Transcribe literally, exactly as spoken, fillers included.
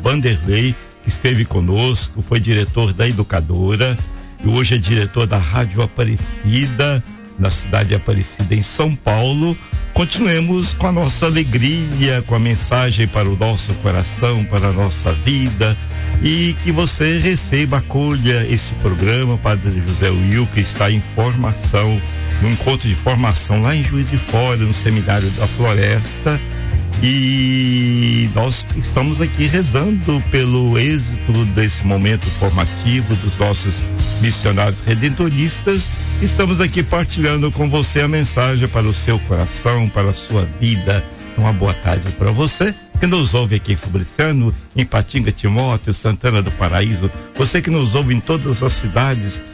Vanderlei, que esteve conosco, foi diretor da Educadora e hoje é diretor da Rádio Aparecida, na cidade de Aparecida, em São Paulo. Continuemos com a nossa alegria, com a mensagem para o nosso coração, para a nossa vida, e que você receba, acolha este programa. Padre José Will, que está em formação, no encontro de formação lá em Juiz de Fora, no Seminário da Floresta, e nós estamos aqui rezando pelo êxito desse momento formativo dos nossos missionários redentoristas. Estamos aqui partilhando com você a mensagem para o seu coração, para a sua vida. Uma boa tarde para você que nos ouve aqui em Fabriciano, em Patinga, Timóteo, Santana do Paraíso, você que nos ouve em todas as cidades